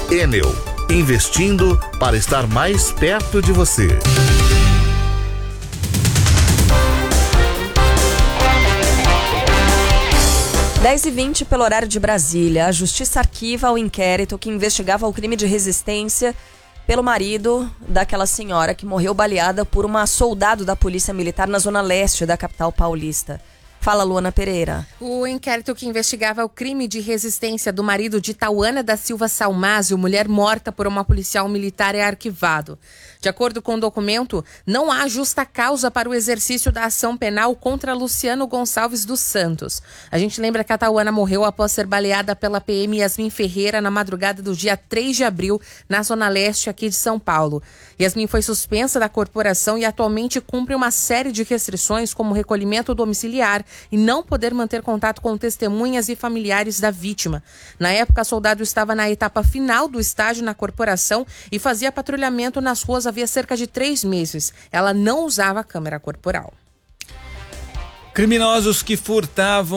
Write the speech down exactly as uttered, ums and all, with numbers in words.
Enel, investindo para estar mais perto de você. dez e vinte pelo horário de Brasília. A Justiça arquiva o inquérito que investigava o crime de resistência pelo marido daquela senhora que morreu baleada por uma soldado da Polícia Militar na zona leste da capital paulista. Fala, Luana Pereira. O inquérito que investigava o crime de resistência do marido de Tauana da Silva Salmásio, mulher morta por uma policial militar, é arquivado. De acordo com o documento, não há justa causa para o exercício da ação penal contra Luciano Gonçalves dos Santos. A gente lembra que a Tauana morreu após ser baleada pela P M Yasmin Ferreira na madrugada do dia três de abril, na zona leste aqui de São Paulo. Yasmin foi suspensa da corporação e atualmente cumpre uma série de restrições, como recolhimento domiciliar e não poder manter contato com testemunhas e familiares da vítima. Na época, a soldado estava na etapa final do estágio na corporação e fazia patrulhamento nas ruas havia cerca de três meses. Ela não usava câmera corporal. Criminosos que furtavam